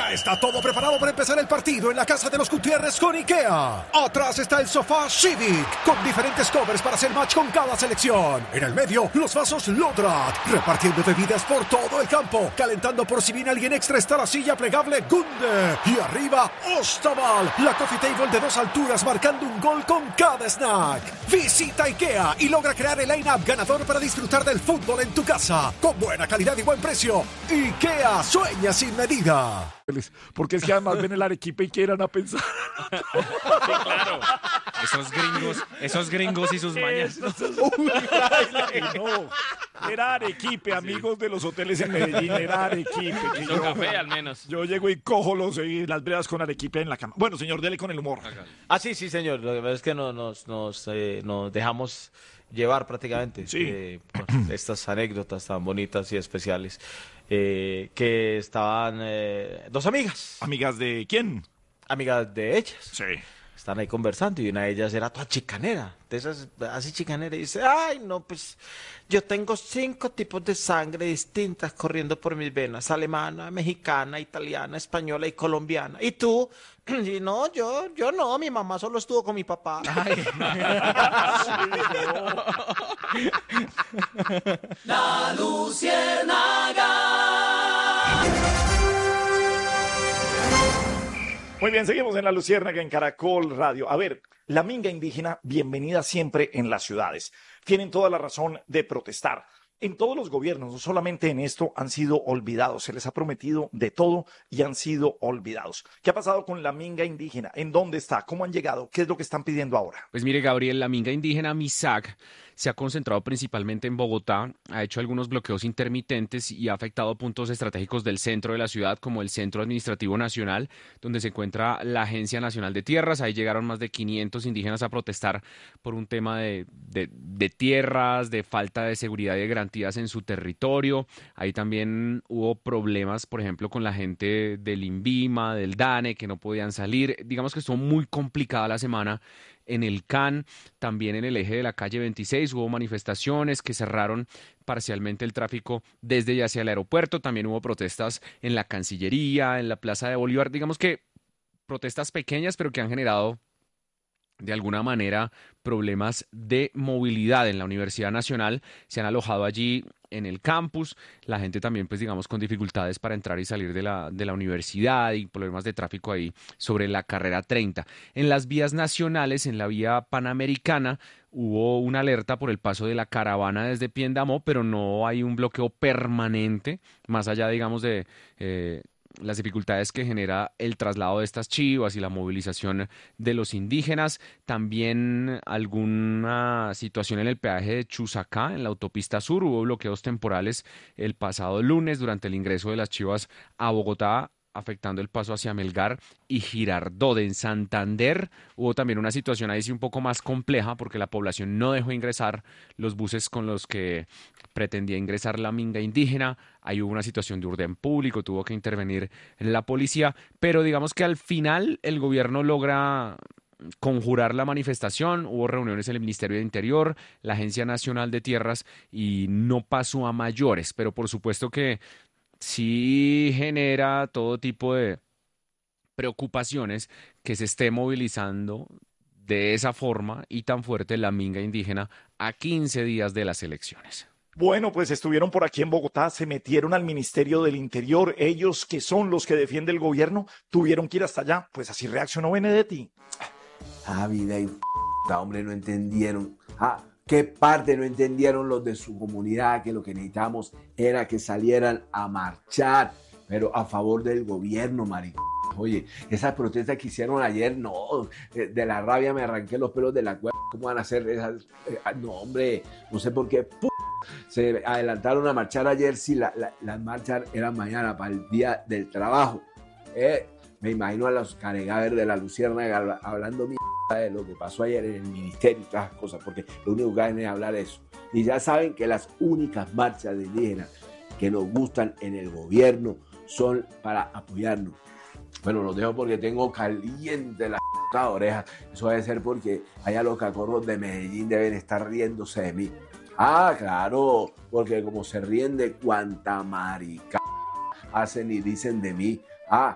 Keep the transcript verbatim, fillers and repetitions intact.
Ya está todo preparado para empezar el partido en la casa de los Gutiérrez con IKEA. Atrás está el sofá Civic, con diferentes covers para hacer match con cada selección. En el medio, los vasos Lodrat, repartiendo bebidas por todo el campo. Calentando por si viene alguien extra está la silla plegable Gunde. Y arriba, Ostaval, la coffee table de dos alturas marcando un gol con cada snack. Visita IKEA y logra crear el line-up ganador para disfrutar del fútbol en tu casa. Con buena calidad y buen precio. IKEA, sueña sin medida. Porque es que además ven el Arequipa y quieran a pensar. Sí, claro. Esos gringos, esos gringos y sus mañas. Uy, ay, no. Era Arequipe, amigos de los hoteles en Medellín, era Arequipe. Que Hizo yo, café al menos. yo llego y cojo los, y las breas con Arequipe en la cama. Bueno, señor, dele con el humor. Ah, sí, sí, señor. Lo que pasa es que no, nos, nos, eh, nos dejamos llevar prácticamente Sí. eh, por estas anécdotas tan bonitas y especiales. Eh, que estaban eh, dos amigas, ¿Amigas de quién? amigas de ellas. Sí. Están ahí conversando y una de ellas era toda chicanera, de esas así chicanera, y dice, ay, no, pues yo tengo cinco tipos de sangre distintas corriendo por mis venas, alemana, mexicana, italiana, española y colombiana. ¿Y tú? Y no, yo, yo no, mi mamá solo estuvo con mi papá. Ay. La Luciérnaga. Muy bien, seguimos en La Luciérnaga en Caracol Radio. A ver, la minga indígena, bienvenida siempre en las ciudades. Tienen toda la razón de protestar. En todos los gobiernos, no solamente en esto, han sido olvidados. Se les ha prometido de todo y han sido olvidados. ¿Qué ha pasado con la minga indígena? ¿En dónde está? ¿Cómo han llegado? ¿Qué es lo que están pidiendo ahora? Pues mire, Gabriel, la minga indígena Misak se ha concentrado principalmente en Bogotá, ha hecho algunos bloqueos intermitentes y ha afectado puntos estratégicos del centro de la ciudad, como el Centro Administrativo Nacional, donde se encuentra la Agencia Nacional de Tierras. Ahí llegaron más de quinientos indígenas a protestar por un tema de, de, de tierras, de falta de seguridad y de garantías en su territorio. Ahí también hubo problemas, por ejemplo, con la gente del INVIMA, del DANE, que no podían salir. Digamos que estuvo muy complicada la semana en el C A N, también en el eje de la calle veintiséis hubo manifestaciones que cerraron parcialmente el tráfico desde y hacia el aeropuerto, también hubo protestas en la Cancillería, en la Plaza de Bolívar, digamos que protestas pequeñas pero que han generado de alguna manera problemas de movilidad en la Universidad Nacional, se han alojado allí en el campus, la gente también pues digamos con dificultades para entrar y salir de la, de la universidad y problemas de tráfico ahí sobre la carrera treinta. En las vías nacionales, en la vía panamericana, hubo una alerta por el paso de la caravana desde Piendamó, pero no hay un bloqueo permanente, más allá digamos de... Eh, las dificultades que genera el traslado de estas chivas y la movilización de los indígenas, también alguna situación en el peaje de Chusacá, en la autopista sur, hubo bloqueos temporales el pasado lunes durante el ingreso de las chivas a Bogotá, afectando el paso hacia Melgar y Girardot. En Santander hubo también una situación ahí sí un poco más compleja porque la población no dejó ingresar los buses con los que pretendía ingresar la minga indígena. Ahí hubo una situación de orden público, tuvo que intervenir la policía, pero digamos que al final el gobierno logra conjurar la manifestación, hubo reuniones en el Ministerio de Interior, la Agencia Nacional de Tierras y no pasó a mayores, pero por supuesto que sí genera todo tipo de preocupaciones que se esté movilizando de esa forma y tan fuerte la minga indígena a quince días de las elecciones. Bueno, pues estuvieron por aquí en Bogotá, se metieron al Ministerio del Interior. Ellos, que son los que defienden el gobierno, tuvieron que ir hasta allá. Pues así reaccionó Benedetti. Ah, vida y f***, hombre, no entendieron. Ah, ¿qué parte no entendieron los de su comunidad? Que lo que necesitamos era que salieran a marchar, pero a favor del gobierno, marico. Oye, esas protestas que hicieron ayer, no, de la rabia me arranqué los pelos de la cuerda. ¿Cómo van a hacer esas? No, hombre, no sé por qué p se adelantaron a marchar ayer si la, la, las marchas eran mañana para el día del trabajo. Eh, me imagino a los caregaver de la Luciérnaga hablando mierda de lo que pasó ayer en el ministerio y todas las cosas, porque lo único que hacen es hablar de eso. Y ya saben que las únicas marchas de indígenas que nos gustan en el gobierno son para apoyarnos. Bueno, los dejo porque tengo caliente la oreja. Eso debe ser porque allá los cacorros de Medellín deben estar riéndose de mí. Ah, claro, porque como se ríen de cuanta marica hacen y dicen de mí. Ah,